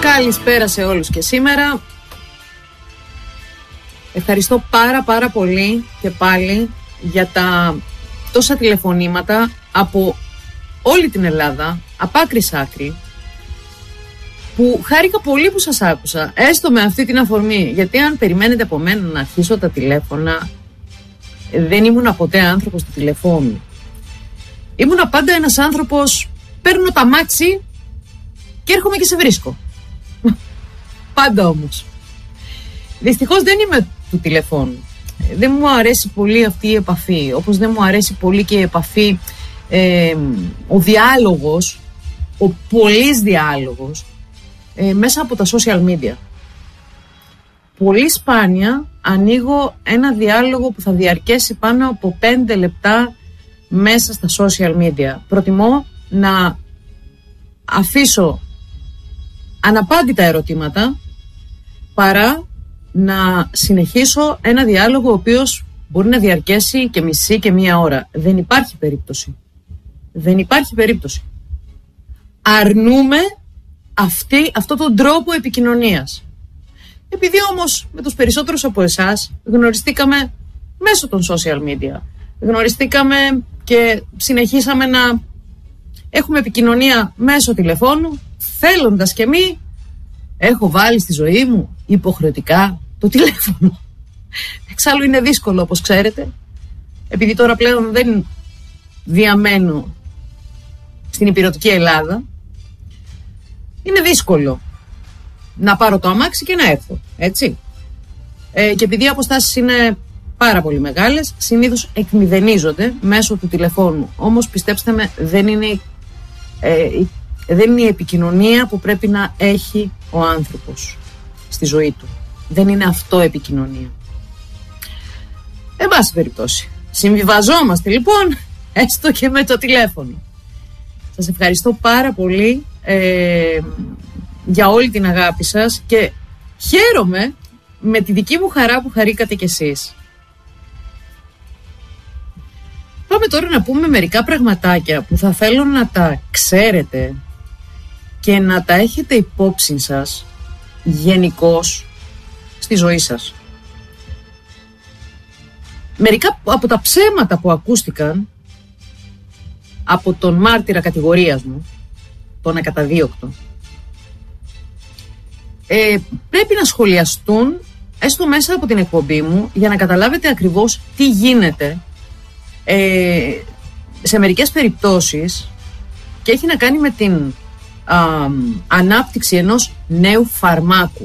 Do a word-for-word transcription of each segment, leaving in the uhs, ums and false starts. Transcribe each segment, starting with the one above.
Καλησπέρα σε όλους και σήμερα. Ευχαριστώ πάρα πάρα πολύ και πάλι για τα τόσα τηλεφωνήματα από όλη την Ελλάδα, από άκρη σ' άκρη, που χάρηκα πολύ που σας άκουσα, έστω με αυτή την αφορμή, γιατί αν περιμένετε από μένα να αρχίσω τα τηλέφωνα, δεν ήμουν ποτέ άνθρωπος του τηλεφώνου. Ήμουνα πάντα ένας άνθρωπος, παίρνω τα μάξι και έρχομαι και σε βρίσκω. Πάντα όμως. Δυστυχώς δεν είμαι του τηλεφώνου. Δεν μου αρέσει πολύ αυτή η επαφή, όπως δεν μου αρέσει πολύ και η επαφή, ε, ο διάλογος, ο πολύς διάλογος ε, μέσα από τα social media. Πολύ σπάνια ανοίγω ένα διάλογο που θα διαρκέσει πάνω από πέντε λεπτά μέσα στα social media. Προτιμώ να αφήσω αναπάντητα ερωτήματα παρά να συνεχίσω ένα διάλογο ο οποίος μπορεί να διαρκέσει και μισή και μία ώρα. Δεν υπάρχει περίπτωση. Δεν υπάρχει περίπτωση. Αρνούμε αυτή, αυτό τον τρόπο επικοινωνίας. Επειδή όμως με τους περισσότερους από εσάς γνωριστήκαμε μέσω των social media. Γνωριστήκαμε και συνεχίσαμε να έχουμε επικοινωνία μέσω τηλεφώνου. Θέλοντας και μη, έχω βάλει στη ζωή μου υποχρεωτικά το τηλέφωνο. Εξάλλου είναι δύσκολο, όπως ξέρετε, επειδή τώρα πλέον δεν διαμένω στην υπηρετική Ελλάδα. Είναι δύσκολο να πάρω το αμάξι και να έρθω, έτσι. Ε, και επειδή οι αποστάσεις είναι πάρα πολύ μεγάλες, συνήθως εκμηδενίζονται μέσω του τηλεφώνου. Όμως πιστέψτε με, δεν είναι, ε, δεν είναι η επικοινωνία που πρέπει να έχει ο άνθρωπος στη ζωή του. Δεν είναι αυτό επικοινωνία. Εν πάση περιπτώσει, συμβιβαζόμαστε λοιπόν, έστω και με το τηλέφωνο. Σας ευχαριστώ πάρα πολύ ε, για όλη την αγάπη σας και χαίρομαι με τη δική μου χαρά που χαρήκατε κι εσείς. Πάμε τώρα να πούμε μερικά πραγματάκια που θα θέλω να τα ξέρετε και να τα έχετε υπόψη σας γενικώς στη ζωή σας. Μερικά από τα ψέματα που ακούστηκαν από τον μάρτυρα κατηγορίας μου, τον ακαταδίωκτο, ε, πρέπει να σχολιαστούν έστω μέσα από την εκπομπή μου για να καταλάβετε ακριβώς τι γίνεται ε, σε μερικές περιπτώσεις, και έχει να κάνει με την α, ανάπτυξη ενός νέου φαρμάκου.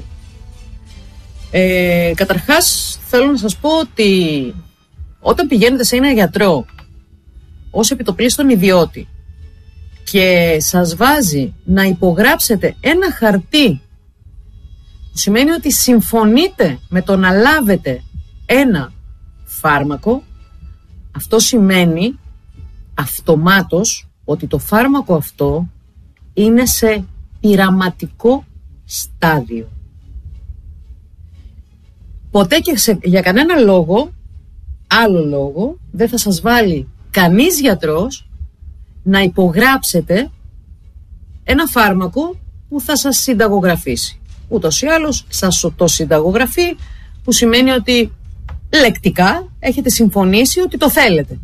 Ε, καταρχάς θέλω να σας πω ότι όταν πηγαίνετε σε έναν γιατρό ως επιτοπλίστων ιδιώτη και σας βάζει να υπογράψετε ένα χαρτί που σημαίνει ότι συμφωνείτε με το να λάβετε ένα φάρμακο, αυτό σημαίνει αυτομάτως ότι το φάρμακο αυτό είναι σε πειραματικό στάδιο. Ποτέ και σε, για κανένα λόγο, άλλο λόγο, δεν θα σας βάλει κανείς γιατρός να υπογράψετε ένα φάρμακο που θα σας συνταγογραφήσει. Ούτως ή άλλως σας το συνταγογραφεί, που σημαίνει ότι λεκτικά έχετε συμφωνήσει ότι το θέλετε.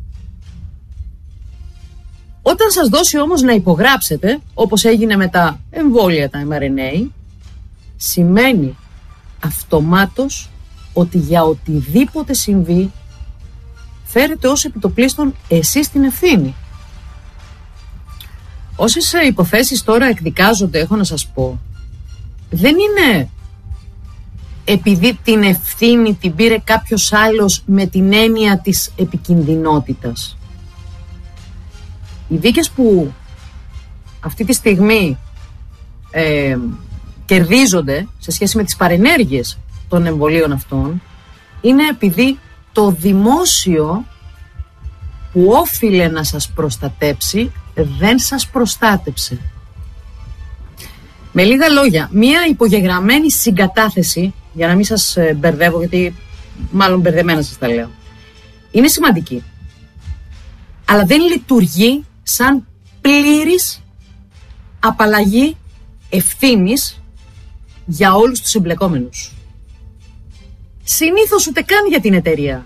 Όταν σας δώσει όμως να υπογράψετε, όπως έγινε με τα εμβόλια, τα εμ αρ εν έι, σημαίνει αυτομάτως ότι για οτιδήποτε συμβεί φέρετε ως επιτοπλίστων εσείς την ευθύνη. Όσες υποθέσεις τώρα εκδικάζονται, έχω να σας πω, δεν είναι επειδή την ευθύνη την πήρε κάποιος άλλος με την έννοια της επικινδυνότητας. Οι δίκες που αυτή τη στιγμή ε, κερδίζονται σε σχέση με τις παρενέργειες των εμβολίων αυτών είναι επειδή το δημόσιο που όφιλε να σας προστατέψει δεν σας προστάτεψε. Με λίγα λόγια, μία υπογεγραμμένη συγκατάθεση, για να μην σας μπερδεύω, γιατί μάλλον μπερδεμένα σας τα λέω, είναι σημαντική, αλλά δεν λειτουργεί σαν πλήρης απαλλαγή ευθύνης για όλους τους εμπλεκόμενους. Συνήθως ούτε καν για την εταιρεία.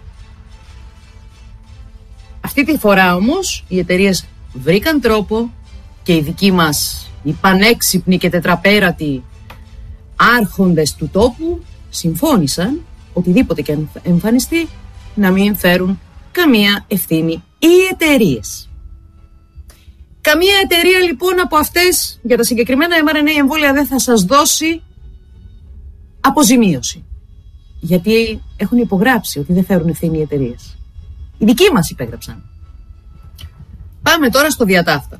Αυτή τη φορά όμως οι εταιρείες βρήκαν τρόπο και οι δικοί μας, οι πανέξυπνοι και τετραπέρατοι άρχοντες του τόπου συμφώνησαν οτιδήποτε και αν εμφανιστεί να μην φέρουν καμία ευθύνη οι εταιρείες. Καμία εταιρεία λοιπόν από αυτές για τα συγκεκριμένα εμ αρ εν έι εμβόλια δεν θα σας δώσει αποζημίωση. Γιατί έχουν υπογράψει ότι δεν φέρουν ευθύνη οι εταιρείες. Οι δικοί μας υπέγραψαν. Πάμε τώρα στο διατάφτα.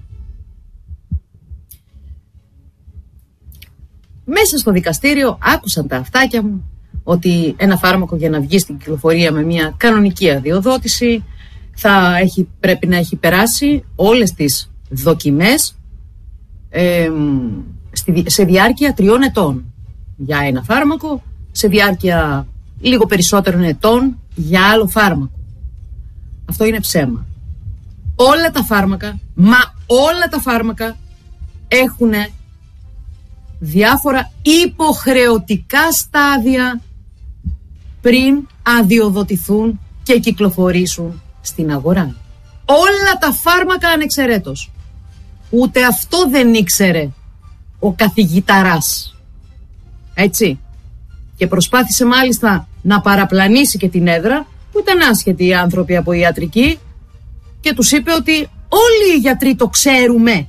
Μέσα στο δικαστήριο άκουσαν τα αυτάκια μου ότι ένα φάρμακο για να βγει στην κυκλοφορία με μια κανονική αδειοδότηση θα έχει, πρέπει να έχει περάσει όλες τις δοκιμές ε, σε διάρκεια τριών ετών για ένα φάρμακο, σε διάρκεια λίγο περισσότερων ετών για άλλο φάρμακο. Αυτό είναι ψέμα. Όλα τα φάρμακα, μα όλα τα φάρμακα έχουν διάφορα υποχρεωτικά στάδια πριν αδειοδοτηθούν και κυκλοφορήσουν στην αγορά. Όλα τα φάρμακα ανεξαιρέτως. Ούτε αυτό δεν ήξερε ο καθηγηταράς. Έτσι. Και προσπάθησε μάλιστα να παραπλανήσει και την έδρα που ήταν άσχετοι οι άνθρωποι από ιατρική και τους είπε ότι όλοι οι γιατροί το ξέρουμε.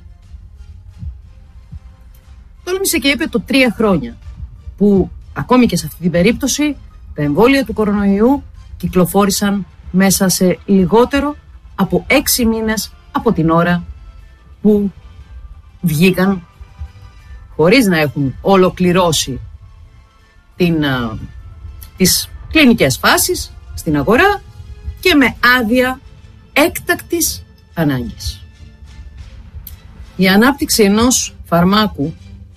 Τόλμησε και είπε το τρία χρόνια που ακόμη και σε αυτή την περίπτωση τα εμβόλια του κορονοϊού κυκλοφόρησαν μέσα σε λιγότερο από έξι μήνες από την ώρα που βγήκαν χωρίς να έχουν ολοκληρώσει την, α, τις κλινικές φάσεις στην αγορά και με άδεια έκτακτης ανάγκης. Η ανάπτυξη ενός φαρμάκου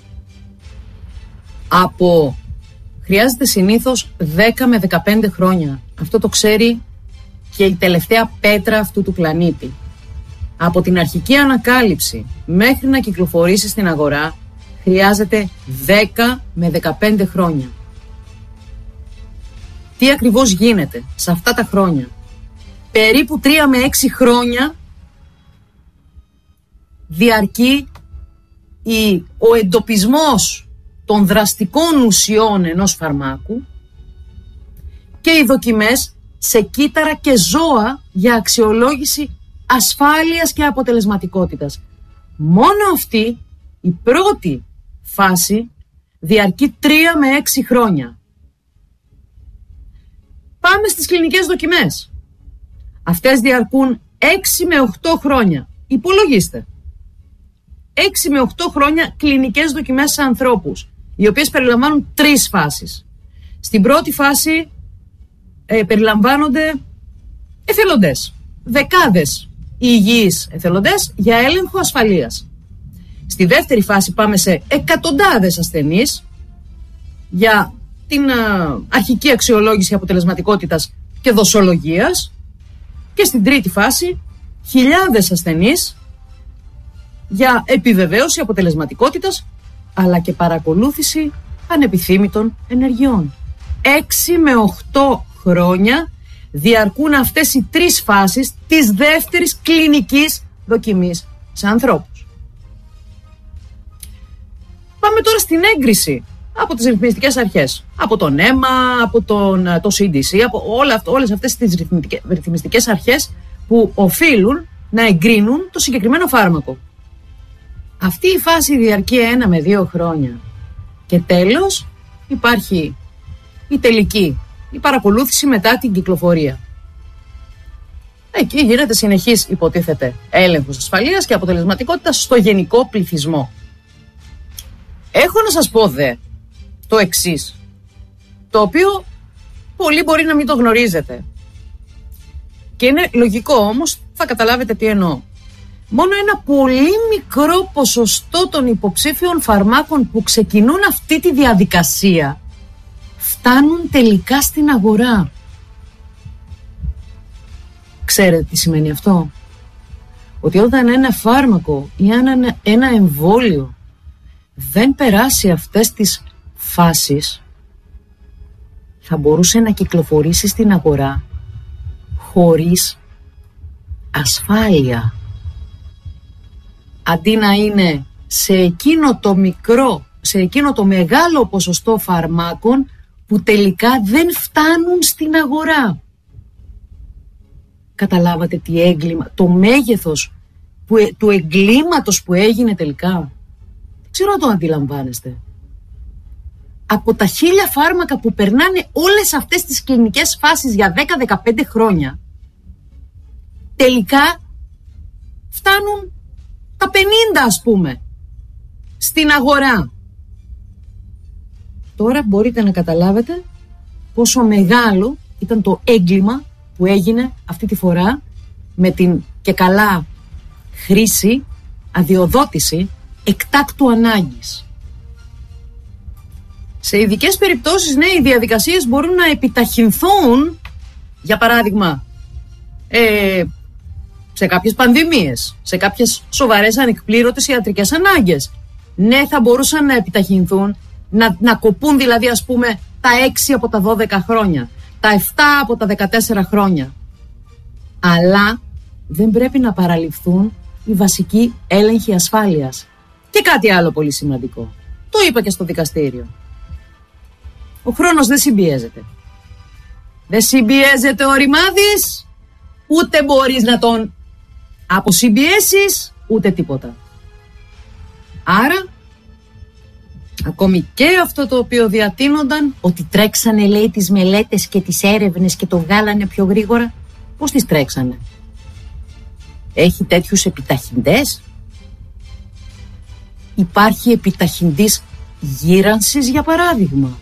από χρειάζεται συνήθως δέκα με δεκαπέντε χρόνια. Αυτό το ξέρει και η τελευταία πέτρα αυτού του πλανήτη. Από την αρχική ανακάλυψη μέχρι να κυκλοφορήσει στην αγορά χρειάζεται δέκα με δεκαπέντε χρόνια. Τι ακριβώς γίνεται σε αυτά τα χρόνια? Περίπου τρία με έξι χρόνια διαρκεί η, ο εντοπισμός των δραστικών ουσιών ενός φαρμάκου και οι δοκιμές σε κύτταρα και ζώα για αξιολόγηση ασφάλειας και αποτελεσματικότητας. Μόνο αυτή η πρώτη φάση διαρκεί τρία με έξι χρόνια. Πάμε στις κλινικές δοκιμές. Αυτές διαρκούν έξι με οκτώ χρόνια. Υπολογίστε. έξι με οκτώ χρόνια κλινικές δοκιμές σε ανθρώπους, οι οποίες περιλαμβάνουν τρεις φάσεις. Στην πρώτη φάση ε, περιλαμβάνονται εθελοντές. Δεκάδες υγιείς εθελοντές για έλεγχο ασφαλείας. Στη δεύτερη φάση πάμε σε εκατοντάδες ασθενείς για την α, αρχική αξιολόγηση αποτελεσματικότητας και δοσολογίας. Και στην τρίτη φάση χιλιάδες ασθενείς για επιβεβαίωση αποτελεσματικότητας αλλά και παρακολούθηση ανεπιθύμητων ενεργειών. Έξι με οχτώ χρόνια διαρκούν αυτές οι τρεις φάσεις της δεύτερης κλινικής δοκιμής σε ανθρώπους. Πάμε τώρα στην έγκριση από τις ρυθμιστικές αρχές. Από τον αίμα, από τον, το σι ντι σι, από όλα, όλες αυτές τις ρυθμιστικές αρχές που οφείλουν να εγκρίνουν το συγκεκριμένο φάρμακο. Αυτή η φάση διαρκεί ένα με δύο χρόνια. Και τέλος υπάρχει η τελική, η παρακολούθηση μετά την κυκλοφορία. Εκεί γίνεται συνεχής, υποτίθεται, έλεγχος ασφαλείας και αποτελεσματικότητας στο γενικό πληθυσμό. Έχω να σας πω δε το εξής, το οποίο πολλοί μπορεί να μην το γνωρίζετε. Και είναι λογικό όμως, θα καταλάβετε τι εννοώ. Μόνο ένα πολύ μικρό ποσοστό των υποψήφιων φαρμάκων που ξεκινούν αυτή τη διαδικασία φτάνουν τελικά στην αγορά. Ξέρετε τι σημαίνει αυτό? Ότι όταν ένα φάρμακο ή ένα, ένα εμβόλιο δεν περάσει αυτές τις φάσης θα μπορούσε να κυκλοφορήσει στην αγορά χωρίς ασφάλεια. Αντί να είναι σε εκείνο το μικρό, σε εκείνο το μεγάλο ποσοστό φαρμάκων που τελικά δεν φτάνουν στην αγορά. Καταλάβατε τι έγκλημα, το μέγεθος που, του εγκλήματος που έγινε τελικά. Δεν ξέρω αν το αντιλαμβάνεστε. Από τα χίλια φάρμακα που περνάνε όλες αυτές τις κλινικές φάσεις για δέκα με δεκαπέντε χρόνια, τελικά φτάνουν τα πενήντα, ας πούμε, στην αγορά. Τώρα μπορείτε να καταλάβετε πόσο μεγάλο ήταν το έγκλημα που έγινε αυτή τη φορά με την και καλά χρήση, αδειοδότηση εκτάκτου ανάγκης. Σε ειδικές περιπτώσεις, ναι, οι διαδικασίες μπορούν να επιταχυνθούν, για παράδειγμα, ε, σε κάποιες πανδημίες, σε κάποιες σοβαρές ανεκπλήρωτες ιατρικές ανάγκες. Ναι, θα μπορούσαν να επιταχυνθούν, να, να κοπούν δηλαδή, ας πούμε, τα έξι από τα δώδεκα χρόνια, τα επτά από τα δεκατέσσερα χρόνια. Αλλά δεν πρέπει να παραληφθούν οι βασικοί έλεγχοι ασφάλειας. Και κάτι άλλο πολύ σημαντικό. Το είπα και στο δικαστήριο. Ο χρόνος δεν συμπιέζεται. Δεν συμπιέζεται ο ρημάδης, ούτε μπορείς να τον αποσυμπιέσεις, ούτε τίποτα. Άρα, ακόμη και αυτό το οποίο διατείνονταν, ότι τρέξανε, λέει, τις μελέτες και τις έρευνες και το βγάλανε πιο γρήγορα. Πώς τις τρέξανε? Έχει τέτοιους επιταχυντές? Υπάρχει επιταχυντής γύρανσης, για παράδειγμα?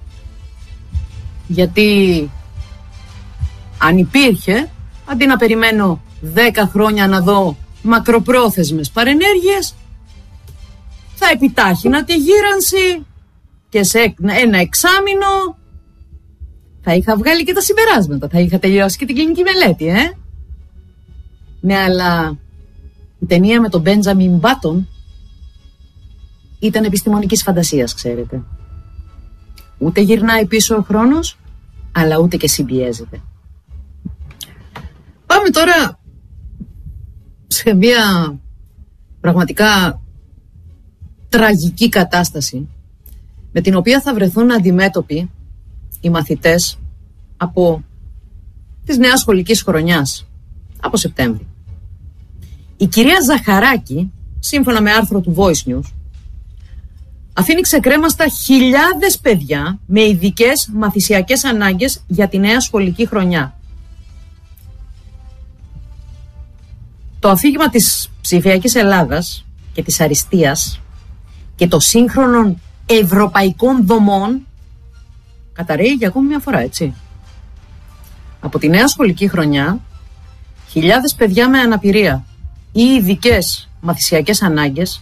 Γιατί αν υπήρχε, αντί να περιμένω δέκα χρόνια να δω μακροπρόθεσμες παρενέργειες, θα επιτάχυνα τη γύρανση και σε ένα εξάμηνο θα είχα βγάλει και τα συμπεράσματα, θα είχα τελειώσει και την κλινική μελέτη, ε? Ναι, αλλά η ταινία με τον Μπέντζαμιν Μπάτον ήταν επιστημονικής φαντασίας, ξέρετε. Ούτε γυρνάει πίσω ο χρόνος, αλλά ούτε και συμπιέζεται. Πάμε τώρα σε μια πραγματικά τραγική κατάσταση με την οποία θα βρεθούν αντιμέτωποι οι μαθητές από της νέας σχολικής χρονιάς, από Σεπτέμβρη. Η κυρία Ζαχαράκη, σύμφωνα με άρθρο του Voice News, αφήνει ξεκρέμαστα χιλιάδες παιδιά με ειδικές μαθησιακές ανάγκες για τη νέα σχολική χρονιά. Το αφήγημα της ψηφιακής Ελλάδας και της αριστείας και των σύγχρονων ευρωπαϊκών δομών καταρρέει για ακόμη μια φορά, έτσι. Από τη νέα σχολική χρονιά, χιλιάδες παιδιά με αναπηρία ή ειδικές μαθησιακές ανάγκες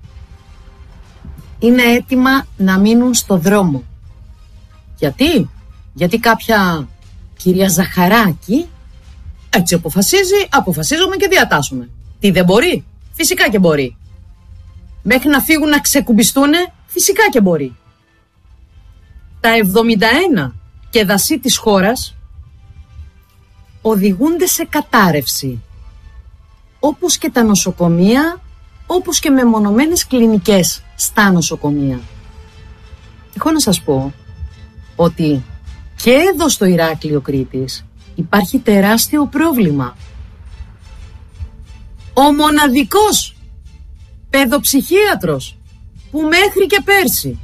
είναι έτοιμα να μείνουν στο δρόμο. Γιατί? Γιατί κάποια κυρία Ζαχαράκη έτσι αποφασίζει, αποφασίζουμε και διατάσσουμε. Τι δεν μπορεί? Φυσικά και μπορεί. Μέχρι να φύγουν να ξεκουμπιστούνε, φυσικά και μπορεί. Τα εβδομήντα ένα και δασί της χώρας οδηγούνται σε κατάρρευση. Όπως και τα νοσοκομεία, όπως και μεμονωμένες κλινικές στα νοσοκομεία. Έχω να σας πω ότι και εδώ στο Ηράκλειο Κρήτης υπάρχει τεράστιο πρόβλημα. Ο μοναδικός παιδοψυχίατρος που μέχρι και πέρσι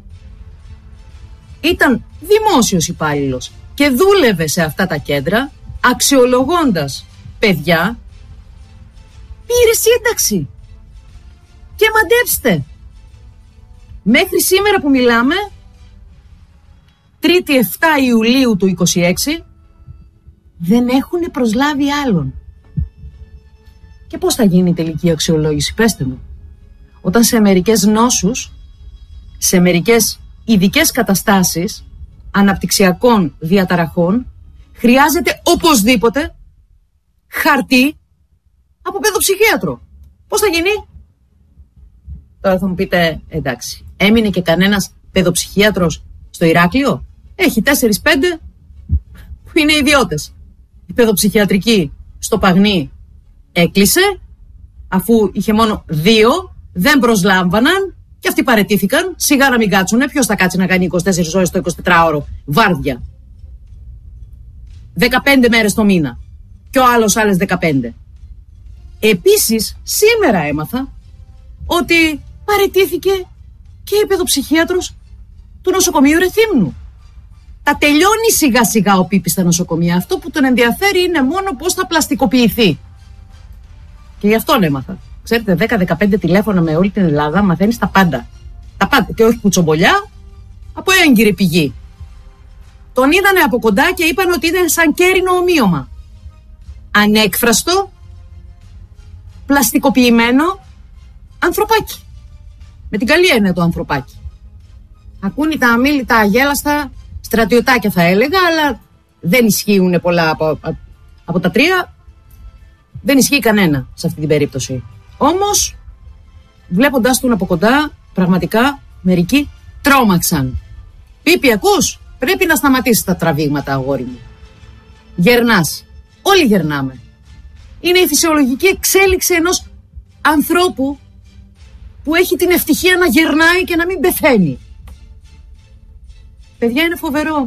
ήταν δημόσιος υπάλληλος και δούλευε σε αυτά τα κέντρα αξιολογώντας παιδιά, πήρε σύνταξη. Και μαντέψτε, μέχρι σήμερα που μιλάμε, Τρίτη επτά Ιουλίου του είκοσι έξι, δεν έχουν προσλάβει άλλον. Και πώς θα γίνει η τελική αξιολόγηση, πέστε μου? Όταν σε μερικές νόσους, σε μερικές ειδικές καταστάσεις αναπτυξιακών διαταραχών, χρειάζεται οπωσδήποτε χαρτί από παιδοψυχίατρο. Πώς θα γίνει? Τώρα θα μου πείτε, εντάξει, έμεινε και κανένας παιδοψυχίατρος στο Ηράκλειο? Έχει τέσσερις πέντε που είναι ιδιώτες. Η παιδοψυχιατρική στο Παγνί έκλεισε, αφού είχε μόνο δύο, δεν προσλάμβαναν και αυτοί παραιτήθηκαν. Σιγά να μην κάτσουνε. Ποιος θα κάτσει να κάνει είκοσι τέσσερις ώρες το εικοσιτετράωρο βάρδια? δεκαπέντε μέρες το μήνα. Και ο άλλος άλλες δεκαπέντε. Επίσης, σήμερα έμαθα ότι παραιτήθηκε και η παιδοψυχίατρος του νοσοκομείου Ρεθύμνου. Τα τελειώνει σιγά σιγά ο Πίπης στα νοσοκομεία. Αυτό που τον ενδιαφέρει είναι μόνο πώς θα πλαστικοποιηθεί. Και γι' αυτόν έμαθα. Ξέρετε, δέκα δεκαπέντε τηλέφωνα με όλη την Ελλάδα, μαθαίνεις τα πάντα. Τα πάντα. Και όχι κουτσομπολιά, από έγκυρη πηγή. Τον είδανε από κοντά και είπαν ότι ήταν σαν κέρινο ομοίωμα. Ανέκφραστο, πλαστικοποιημένο ανθρωπάκι. Με την καλή έννοια το ανθρωπάκι. Ακούνητα, αμίλητα, αγέλαστα, στρατιωτάκια θα έλεγα, αλλά δεν ισχύουν πολλά από, από τα τρία. Δεν ισχύει κανένα σε αυτή την περίπτωση. Όμως, βλέποντας τον από κοντά, πραγματικά μερικοί τρόμαξαν. Πίπη, ακούς? Πρέπει να σταματήσεις τα τραβήγματα, αγόρι μου. Γερνάς. Όλοι γερνάμε. Είναι η φυσιολογική εξέλιξη ενός ανθρώπου που έχει την ευτυχία να γερνάει και να μην πεθαίνει. Παιδιά, είναι φοβερό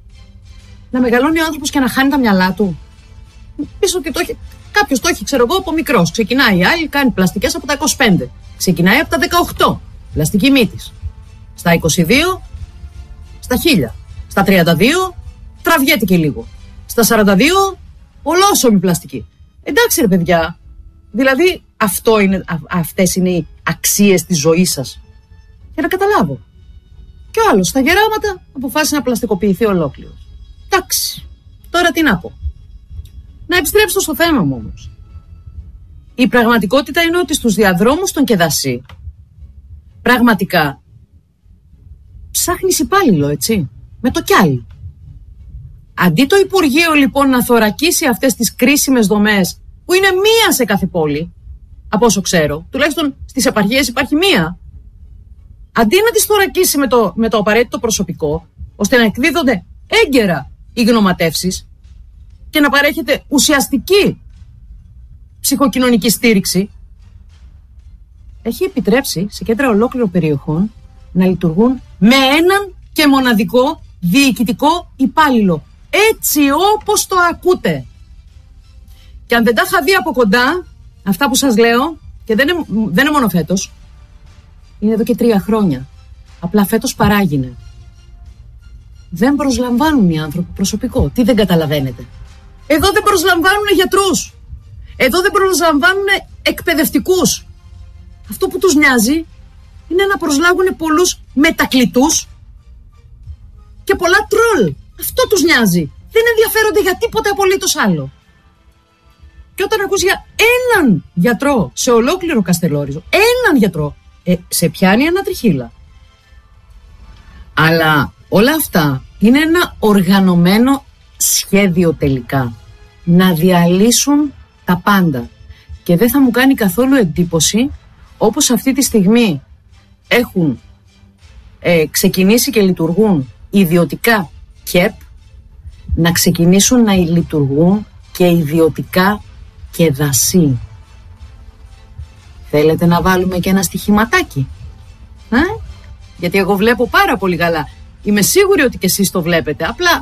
να μεγαλώνει ο άνθρωπος και να χάνει τα μυαλά του. Πεις ότι το έχει, κάποιος το έχει, ξέρω εγώ, από μικρός. Ξεκινάει, η άλλη κάνει πλαστικές από τα είκοσι πέντε. Ξεκινάει από τα δεκαοκτώ. Πλαστική μύτης. Στα είκοσι δύο, στα χίλια. Στα τριάντα δύο, τραβιέται και λίγο. Στα σαράντα δύο, ολόσωμη πλαστική. Εντάξει ρε παιδιά, δηλαδή αυτό είναι, α, αυτές είναι οι αξίες της ζωής σας. Για να καταλάβω. Και ο άλλος στα γεράματα αποφάσισε να πλαστικοποιηθεί ολόκληρος. Εντάξει, τώρα τι να πω. Να επιστρέψω στο θέμα μου όμως. Η πραγματικότητα είναι ότι στους διαδρόμους των Κεδασί πραγματικά ψάχνεις υπάλληλο, έτσι, με το κιάλι. Αντί το Υπουργείο λοιπόν να θωρακίσει αυτές τις κρίσιμες δομές που είναι μία σε κάθε πόλη, από όσο ξέρω, τουλάχιστον στις επαρχίες υπάρχει μία, αντί να τις θωρακίσει με το, με το απαραίτητο προσωπικό, ώστε να εκδίδονται έγκαιρα οι γνωματεύσεις και να παρέχεται ουσιαστική ψυχοκοινωνική στήριξη, έχει επιτρέψει σε κέντρα ολόκληρων περιοχών να λειτουργούν με έναν και μοναδικό διοικητικό υπάλληλο. Έτσι όπως το ακούτε. Και αν δεν τα είχα δει από κοντά, αυτά που σας λέω, και δεν είναι, δεν είναι μόνο φέτος, είναι εδώ και τρία χρόνια. Απλά φέτος παράγινε. Δεν προσλαμβάνουν οι άνθρωποι προσωπικό. Τι δεν καταλαβαίνετε? Εδώ δεν προσλαμβάνουν γιατρούς. Εδώ δεν προσλαμβάνουν εκπαιδευτικούς. Αυτό που τους νοιάζει είναι να προσλάβουν πολλούς μετακλητούς και πολλά τρόλ. Αυτό τους νοιάζει. Δεν ενδιαφέρονται για τίποτα απολύτως άλλο. Και όταν ακούς για έναν γιατρό σε ολόκληρο Καστελόριζο, έναν γιατρό, ε, σε πιάνει ανατριχύλα. Αλλά όλα αυτά είναι ένα οργανωμένο σχέδιο τελικά. Να διαλύσουν τα πάντα. Και δεν θα μου κάνει καθόλου εντύπωση, όπως αυτή τη στιγμή έχουν ε, ξεκινήσει και λειτουργούν ιδιωτικά ΚΕΠ, να ξεκινήσουν να λειτουργούν και ιδιωτικά Κεδασί. Θέλετε να βάλουμε και ένα στοιχηματάκι? Ε? Γιατί εγώ βλέπω πάρα πολύ καλά. Είμαι σίγουρη ότι και εσείς το βλέπετε. Απλά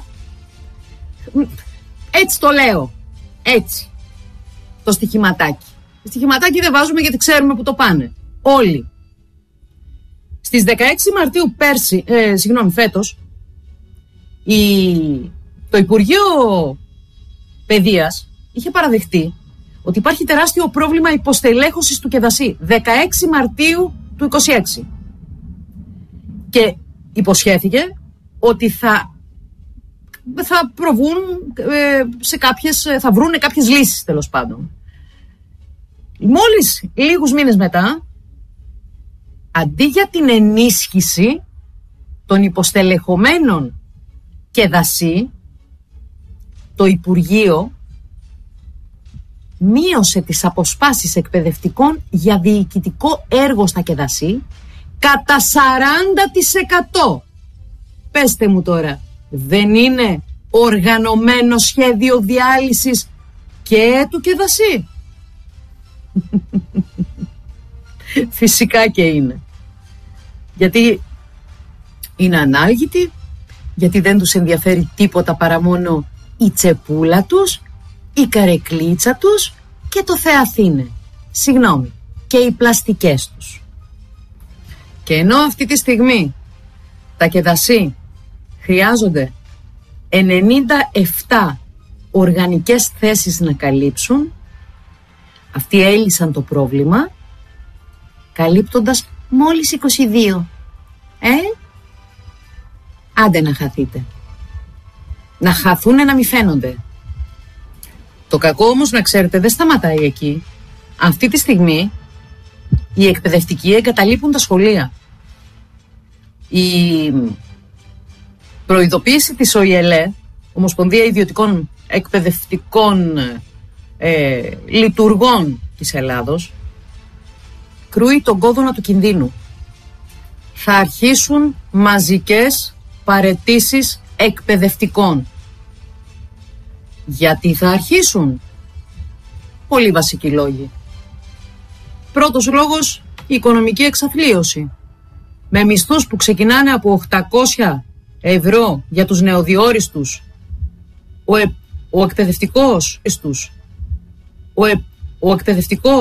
έτσι το λέω. Έτσι. Το στοιχηματάκι. Το στοιχηματάκι δεν βάζουμε γιατί ξέρουμε που το πάνε. Όλοι. Στις δεκαέξι Μαρτίου πέρσι, ε, συγγνώμη, φέτος, η, το Υπουργείο Παιδείας είχε παραδεχτεί ότι υπάρχει τεράστιο πρόβλημα υποστελέχωσης του Κεδασί. δεκαέξι Μαρτίου του είκοσι έξι. Και υποσχέθηκε ότι θα, θα προβούν ε, σε κάποιες, θα βρούνε κάποιες λύσεις τέλος πάντων. Μόλις λίγους μήνες μετά, αντί για την ενίσχυση των υποστελεχωμένων Κεδασί, το Υπουργείο μείωσε τις αποσπάσεις εκπαιδευτικών για διοικητικό έργο στα Κεδασί κατά σαράντα τοις εκατό. Πέστε μου τώρα, δεν είναι οργανωμένο σχέδιο διάλυσης και του και δασί? Φυσικά και είναι. Γιατί είναι ανάλγητοι, γιατί δεν τους ενδιαφέρει τίποτα παρά μόνο η τσεπούλα τους, η καρεκλίτσα τους και το Θεαθήνε. Συγγνώμη, και οι πλαστικές τους. Και ενώ αυτή τη στιγμή τα κεδασί χρειάζονται ενενήντα επτά οργανικές θέσεις να καλύψουν, αυτοί έλυσαν το πρόβλημα καλύπτοντας μόλις είκοσι δύο. Ε, άντε να χαθείτε. Να χαθούνε να μη φαίνονται. Το κακό όμως, να ξέρετε, δεν σταματάει εκεί. Αυτή τη στιγμή οι εκπαιδευτικοί εγκαταλείπουν τα σχολεία. Η προειδοποίηση της ΟΙΕΛΕ, Ομοσπονδία Ιδιωτικών Εκπαιδευτικών ε, Λειτουργών της Ελλάδος, κρούει τον κόδωνα του κινδύνου. Θα αρχίσουν μαζικές παραιτήσεις εκπαιδευτικών. Γιατί θα αρχίσουν? Πολύ βασικοί λόγοι. Πρώτος λόγος, η οικονομική εξαθλίωση. Με μισθούς που ξεκινάνε από οκτακόσια ευρώ για τους νεοδιόριστους, ο, ε, ο εκπαιδευτικός, ο, ε, ο εκπαιδευτικός